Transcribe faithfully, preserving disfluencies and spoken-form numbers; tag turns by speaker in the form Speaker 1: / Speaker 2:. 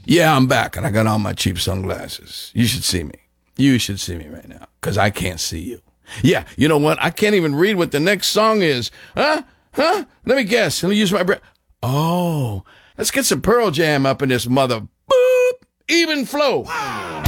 Speaker 1: Yeah, I'm back, and I got on my cheap sunglasses. You should see me. You should see me right now, because I can't see you. Yeah, you know what? I can't even read what the next song is. Huh? Huh? Let me guess. Let me use my brain. Oh, let's get some Pearl Jam up in this mother. Boop! Even flow.